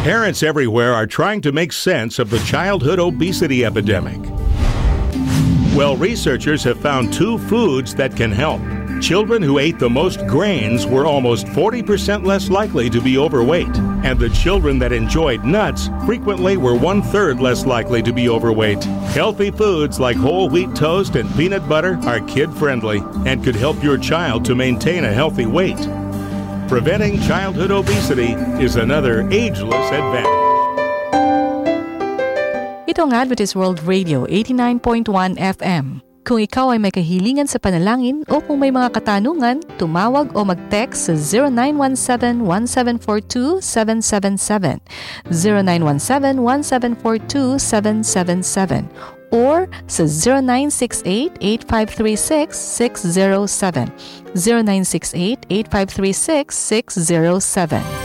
Parents everywhere are trying to make sense of the childhood obesity epidemic. Well, researchers have found two foods that can help. Children who ate the most grains were almost 40% less likely to be overweight, and the children that enjoyed nuts frequently were 1/3 less likely to be overweight. Healthy foods like whole wheat toast and peanut butter are kid-friendly and could help your child to maintain a healthy weight. Preventing childhood obesity is another ageless advantage. Ito ang Adventist World Radio 89.1 FM. Kung ikaw ay may kahilingan sa panalangin o kung may mga katanungan, tumawag o mag-text sa 0917-1742-777, 0917-1742-777, or sa 0968-8536-607, 0968-8536-607.